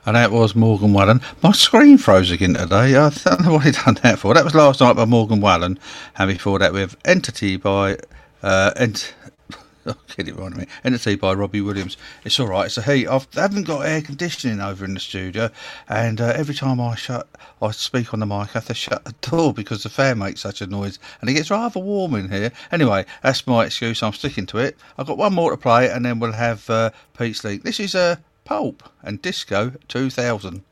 And that was Morgan Wallen. My screen froze again today. I don't know what he done that for. That was last night by Morgan Wallen. And before that, we have Entity by... get it right, Entity by Robbie Williams. It's all right. It's a heat. I haven't got air conditioning over in the studio, and every time I speak on the mic, I have to shut the door because the fan makes such a noise, and it gets rather warm in here. Anyway, that's my excuse. I'm sticking to it. I've got one more to play, and then we'll have Pete's League. This is Pulp and Disco 2000.